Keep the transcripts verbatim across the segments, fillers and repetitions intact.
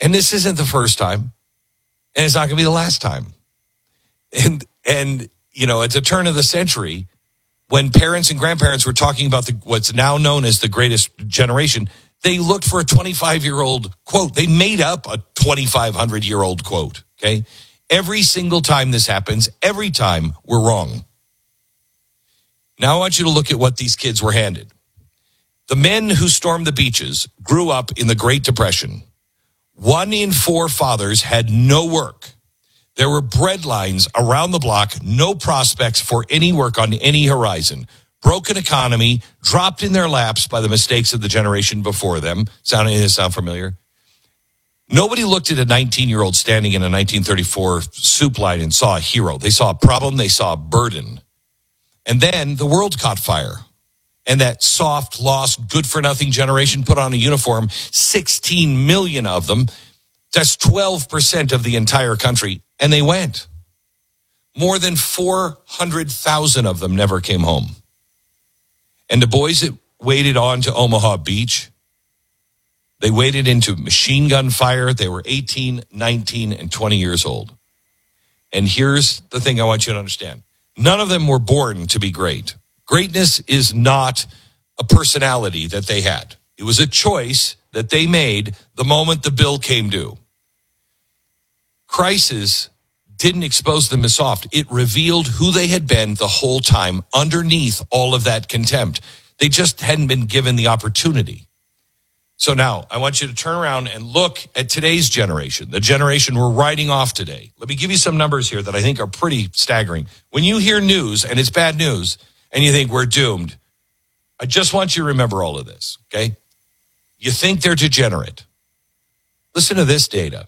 And this isn't the first time, and it's not going to be the last time. And, and you know, at the turn of the century, when parents and grandparents were talking about the, what's now known as the greatest generation, they looked for a twenty-five-year-old quote. They made up a twenty-five hundred-year-old quote, okay? Every single time this happens, every time we're wrong. Now I want you to look at what these kids were handed. The men who stormed the beaches grew up in the Great Depression. One in four fathers had no work. There were bread lines around the block, no prospects for any work on any horizon. Broken economy, dropped in their laps by the mistakes of the generation before them. Sound, does this sound familiar? Nobody looked at a nineteen-year-old standing in a nineteen thirty-four soup line and saw a hero. They saw a problem, they saw a burden. And then the world caught fire. And that soft, lost, good-for-nothing generation put on a uniform, sixteen million of them. That's twelve percent of the entire country. And they went. More than four hundred thousand of them never came home. And the boys that waded on to Omaha Beach, they waded into machine gun fire. They were eighteen, nineteen, and twenty years old. And here's the thing I want you to understand. None of them were born to be great. Greatness is not a personality that they had. It was a choice that they made the moment the bill came due. Crisis didn't expose them as soft. It revealed who they had been the whole time underneath all of that contempt. They just hadn't been given the opportunity. So now I want you to turn around and look at today's generation, the generation we're writing off today. Let me give you some numbers here that I think are pretty staggering. When you hear news, and it's bad news, and you think we're doomed, I just want you to remember all of this, okay? You think they're degenerate. Listen to this data.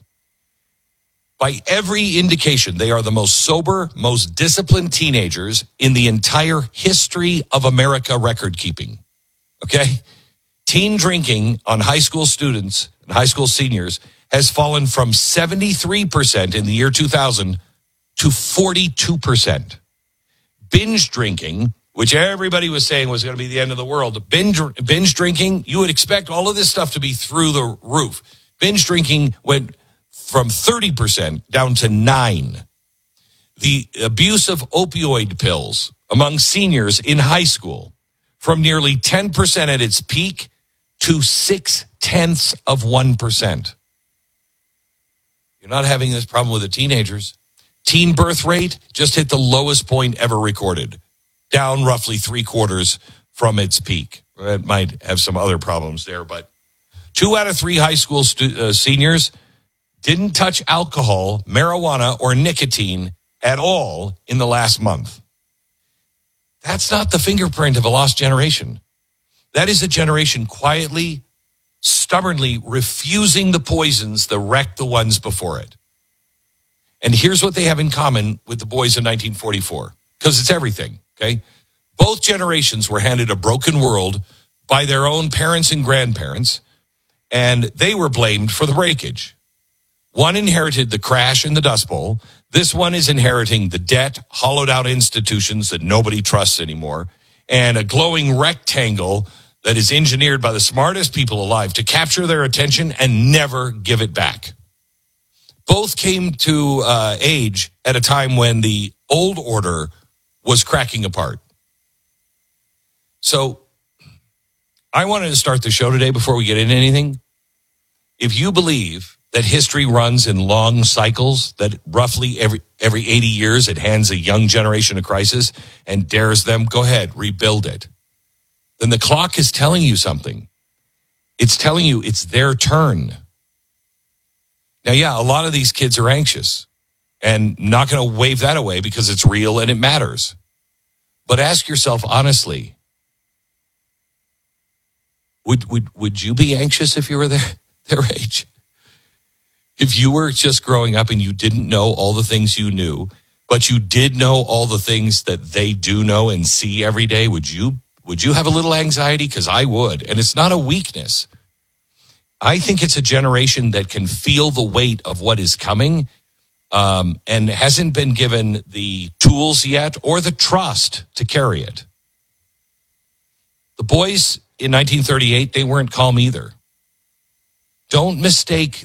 By every indication, they are the most sober, most disciplined teenagers in the entire history of America record keeping, okay? Teen drinking on high school students and high school seniors has fallen from seventy-three percent in the year two thousand to forty-two percent. Binge drinking, which everybody was saying was going to be the end of the world. Binge, binge drinking, you would expect all of this stuff to be through the roof. Binge drinking went from thirty percent down to nine. The abuse of opioid pills among seniors in high school from nearly ten percent at its peak to six-tenths of one percent. You're not having this problem with the teenagers. Teen birth rate just hit the lowest point ever recorded, down roughly three quarters from its peak. It might have some other problems there, but two out of three high school stu- uh, seniors didn't touch alcohol, marijuana, or nicotine at all in the last month. That's not the fingerprint of a lost generation. That is a generation quietly, stubbornly refusing the poisons that wrecked the ones before it. And here's what they have in common with the boys of nineteen forty-four, because it's everything, okay? Both generations were handed a broken world by their own parents and grandparents, and they were blamed for the breakage. One inherited the crash in the Dust Bowl. This one is inheriting the debt, hollowed out institutions that nobody trusts anymore, and a glowing rectangle that is engineered by the smartest people alive to capture their attention and never give it back. Both came to uh, age at a time when the old order was cracking apart. So I wanted to start the show today before we get into anything. If you believe that history runs in long cycles, that roughly every every eighty years it hands a young generation a crisis and dares them, go ahead, rebuild it, then the clock is telling you something. It's telling you it's their turn. Now, yeah, a lot of these kids are anxious and not going to wave that away because it's real and it matters. But ask yourself honestly, would would would you be anxious if you were their, their age? If you were just growing up and you didn't know all the things you knew, but you did know all the things that they do know and see every day, would you would you have a little anxiety? Because I would. And it's not a weakness. I think it's a generation that can feel the weight of what is coming um, and hasn't been given the tools yet or the trust to carry it. The boys in nineteen thirty-eight, they weren't calm either. Don't mistake